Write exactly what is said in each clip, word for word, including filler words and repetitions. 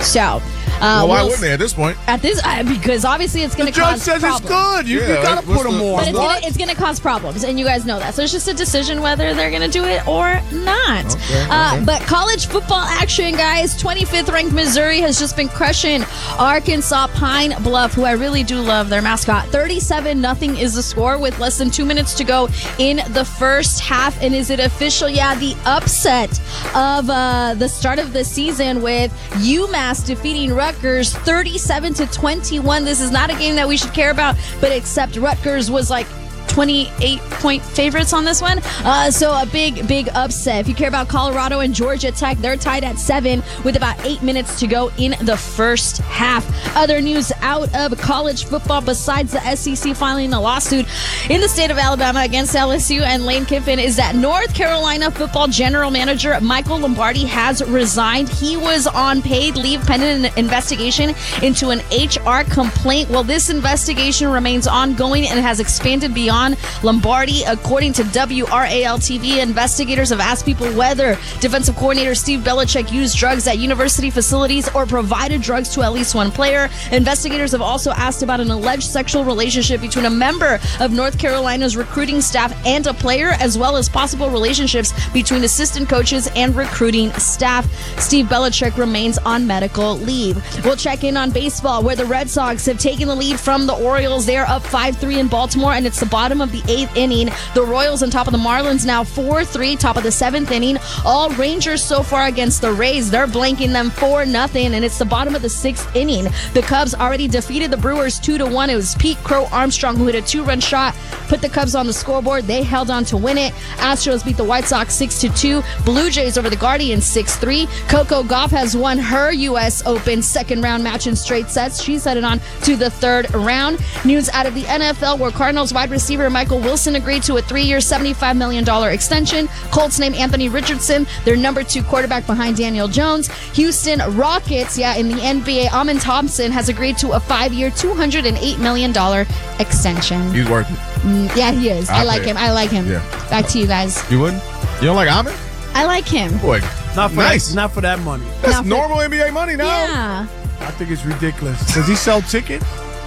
So, uh, well, why we'll, wouldn't they at this point? At this, uh, because obviously it's going to cause The judge says problems. it's good. You, Yeah, you got to what's put them the- on. But it's What? gonna, it's gonna cause problems, and you guys know that. So it's just a decision whether they're gonna do it or not. Okay, Uh, okay. but college football action, guys. twenty-fifth ranked Missouri has just been crushing Arkansas Pine Bluff, who I really do love their mascot. thirty-seven nothing is the score with less than two minutes to go in the first half. And is it official? Yeah, the upset of uh, the start of the season with UMass defeating Rutgers thirty-seven to twenty-one. This is not a game that we should care about, but except Rutgers was like twenty-eight point favorites on this one. Uh, so a big, big upset. If you care about Colorado and Georgia Tech, they're tied at seven with about eight minutes to go in the first half. Other news out of college football besides the S E C filing a lawsuit in the state of Alabama against L S U and Lane Kiffin is that North Carolina football general manager Michael Lombardi has resigned. He was on paid leave pending an investigation into an H R complaint. Well, this investigation remains ongoing and has expanded beyond Lombardi. According to W R A L T V, investigators have asked people whether defensive coordinator Steve Belichick used drugs at university facilities or provided drugs to at least one player. Investigators have also asked about an alleged sexual relationship between a member of North Carolina's recruiting staff and a player, as well as possible relationships between assistant coaches and recruiting staff. Steve Belichick remains on medical leave. We'll check in on baseball, where the Red Sox have taken the lead from the Orioles. They're up five three in Baltimore, and it's the bottom of the eighth inning. The Royals on top of the Marlins now four three, top of the seventh inning. All Rangers so far against the Rays. They're blanking them four nothing, and it's the bottom of the sixth inning. The Cubs already defeated the Brewers two to one. It was Pete Crow Armstrong who hit a two-run shot, put the Cubs on the scoreboard. They held on to win it. Astros beat the White Sox six to two. Blue Jays over the Guardians six three. Coco Gauff has won her U S Open second round match in straight sets. She's headed on to the third round. News out of the N F L, where Cardinals wide receiver Michael Wilson agreed to a three-year, seventy-five million dollars extension. Colts name Anthony Richardson their number two quarterback behind Daniel Jones. Houston Rockets, yeah, in the N B A, Amin Thompson has agreed to a five-year, two hundred eight million dollars extension. He's worth it. Mm, yeah, he is. I I'll like pay him. it. I like him. Yeah. Back to you guys. You wouldn't? You don't like Amin? I like him. Boy, Not for nice. that, not for that money. That's Not for- normal N B A money now. Yeah. I think it's ridiculous. Does he sell tickets?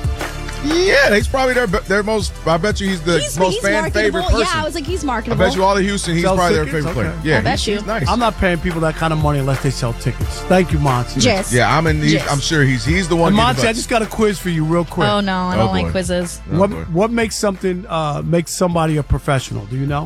Yeah, he's probably their their most. I bet you he's the He's, most he's fan favorite marketable. person. Yeah, I was like, he's I marketable. bet you all of Houston, he's Sells probably their tickets? favorite Okay. player. Yeah, I bet he's, you. he's nice. I'm not paying people that kind of money unless they sell tickets. Thank you, Monty. Jess. Yeah, I'm in. He's, Yes. I'm sure he's he's the one. And getting Monty, I bucks. just got a quiz for you real quick. Oh, no. I Oh, don't boy. like quizzes. Oh, What boy. what makes something uh, makes somebody a professional? Do you know?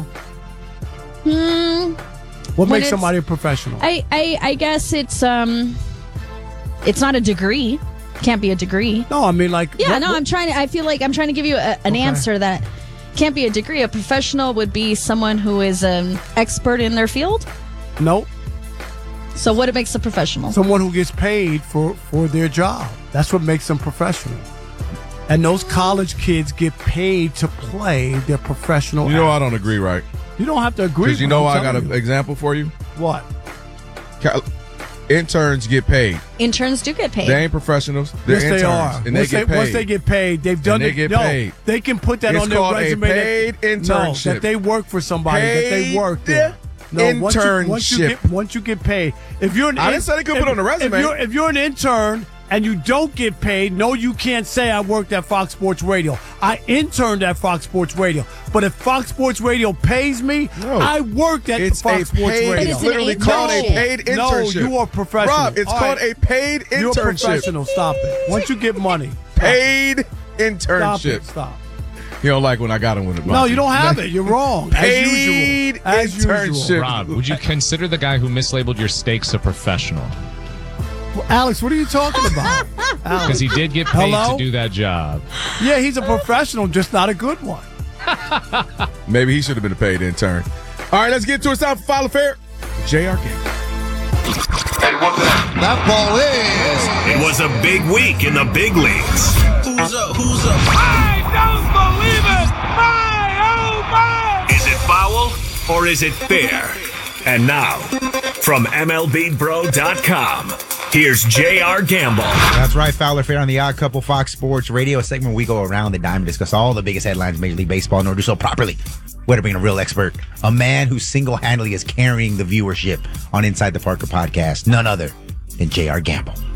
Hmm. What When makes it's- somebody a professional? I, I, I guess it's um, it's not a degree. Can't be a degree. no, I mean like Yeah, what- no, what- I'm trying to. I feel like I'm trying to give you a, an Okay. answer that can't be a degree. A professional would be someone who is an expert in their field. no So what makes a professional? someone who gets paid for for their job. That's what makes them professional. And those college kids get paid to play their professional. You know, I act. don't agree, right? You don't have to agree. Because you but know, I'm I got telling an you. example for you. What? Cal- Interns get paid. Interns do get paid. They ain't professionals. They're Yes, interns, they are. and they once, get they, paid. once they get paid, they've done they it. get no, paid. they can put that It's on their called a resume. paid that, internship. No, that they work for somebody. that they work there. Paid No, once you, once you internship. get once you get paid, if you're an I didn't say they could if, put it on the resume. If you're, if you're an intern and you don't get paid, no, you can't say I worked at Fox Sports Radio. I interned at Fox Sports Radio. But if Fox Sports Radio pays me, No. I worked at It's Fox a Sports paid, Radio. But it's it's an literally called a internship. paid No, internship. you are professional. Rob, it's All called right. a paid You're a internship. professional. Stop it. Once you get money, Paid stop internship. it. Stop. You don't like when I got him with it. No, you don't have it. You're wrong. As Paid usual. As internship. usual. Rob, would you consider the guy who mislabeled your steaks a professional? Well, Alex, what are you talking about? Because Alex. he did get paid Hello? to do that job. Yeah, he's a professional, just not a good one. Maybe he should have been a paid intern. All right, let's get to it. It's time for Follow Fair. J R Game. That ball is. It was a big week in the big leagues. Who's up? Who's up? I don't believe it! My, oh my! Is it foul or is it fair? And now, from M L B Bro dot com, here's J R Gamble. That's right, Fowler Fair on the Odd Couple Fox Sports Radio, a segment where we go around the dime and discuss all the biggest headlines in Major League Baseball, nor do so properly. We're to bring a real expert, a man who single-handedly is carrying the viewership on Inside the Parker podcast, none other than J R Gamble.